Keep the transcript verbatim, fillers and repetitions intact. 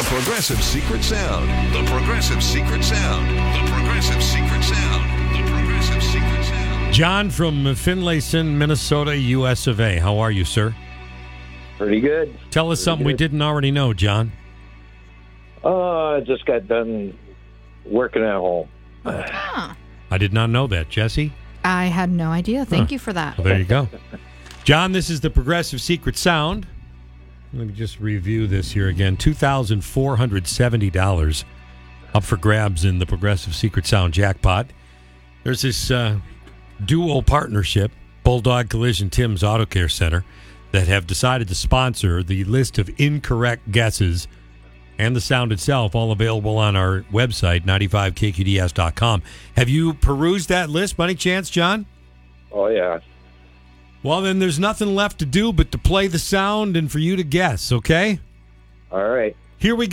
Progressive Secret Sound. The Progressive Secret Sound. The Progressive Secret Sound. The Progressive Secret Sound. John from Finlayson, Minnesota, U S of A. How are you, sir? Pretty good. Tell us Pretty something we good. didn't already know, John. Uh, I just got done working at home. Huh. I did not know that. Jesse? I had no idea. Thank Huh. you for that. Well, there you go. John, this is the Progressive Secret Sound. Let me just review this here again. two thousand four hundred seventy dollars up for grabs in the Progressive Secret Sound jackpot. There's this uh, dual partnership, Bulldog Collision Tim's Auto Care Center, that have decided to sponsor the list of incorrect guesses and the sound itself, all available on our website, ninety-five K Q D S dot com. Have you perused that list by any chance, John? Oh, yeah. Well, then there's nothing left to do but to play the sound and for you to guess, okay? All right. Here we go.